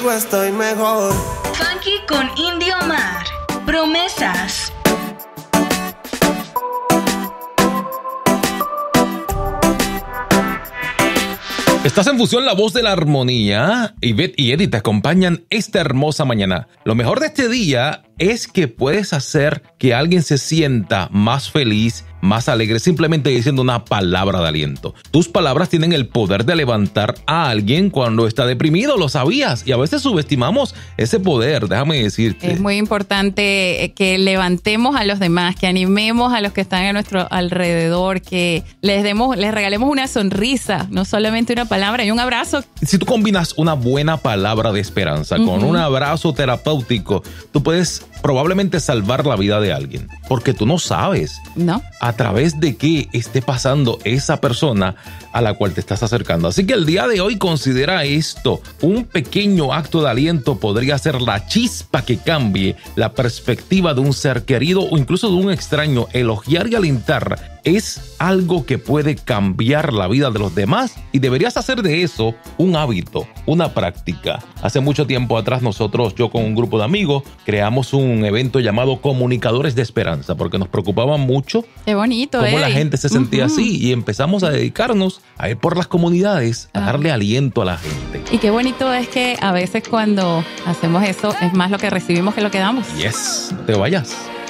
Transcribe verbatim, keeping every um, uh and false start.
Estoy mejor. Funky con Indio Mar. Promesas. Estás en Fusión, la voz de la armonía. Ivette y Eddie te acompañan esta hermosa mañana. Lo mejor de este día es que puedes hacer que alguien se sienta más feliz, más alegre, simplemente diciendo una palabra de aliento. Tus palabras tienen el poder de levantar a alguien cuando está deprimido, lo sabías. Y a veces subestimamos ese poder, déjame decirte. Es muy importante que levantemos a los demás, que animemos a los que están a nuestro alrededor, que les demos, les regalemos una sonrisa, no solamente una palabra y un abrazo. Si tú combinas una buena palabra de esperanza uh-huh. con un abrazo terapéutico, tú puedes probablemente salvar la vida de alguien, porque tú no sabes ¿No? a través de qué esté pasando esa persona a la cual te estás acercando. Así que el día de hoy considera esto. Un pequeño acto de aliento podría ser la chispa que cambie la perspectiva de un ser querido o incluso de un extraño. Elogiar y alentar es algo que puede cambiar la vida de los demás y deberías hacer de eso un hábito, una práctica. Hace mucho tiempo atrás nosotros, yo con un grupo de amigos, creamos un evento llamado Comunicadores de Esperanza porque nos preocupaba mucho Qué bonito, cómo eh. la gente se sentía uh-huh. así y empezamos a dedicarnos a ir por las comunidades a darle aliento a la gente. Y qué bonito es que a veces cuando hacemos eso es más lo que recibimos que lo que damos. Yes, te vayas.